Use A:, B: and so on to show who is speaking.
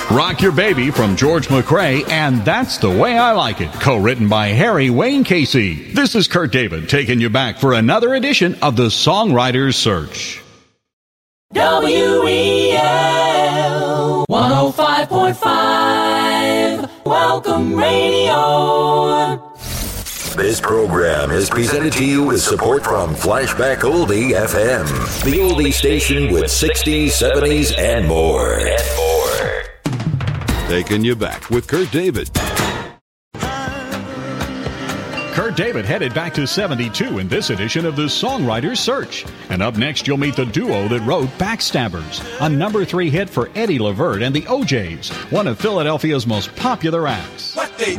A: Rock Your Baby from George McRae and That's the Way I Like It, co-written by Harry Wayne Casey. This is Kurt David taking you back for another edition of the Songwriter's Search.
B: WEL 105.5 Welcome Radio.
C: This program is presented to you with support from Flashback Oldie FM, the oldie station with 60s, 70s, and more.
D: Taking you back with Kurt David.
A: Kurt David headed back to 72 in this edition of the Songwriter's Search. And up next, you'll meet the duo that wrote Backstabbers, a number 3 hit for Eddie Levert and the O'Jays, one of Philadelphia's most popular acts.